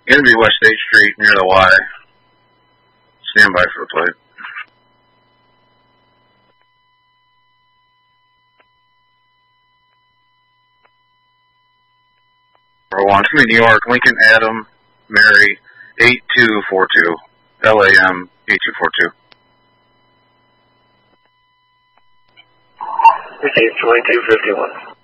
Gonna be West State Street near the Y. Stand by for the plate. One, it's gonna be New York, Lincoln, Adam, Mary, 8242, LAM 8242. Receive 2251.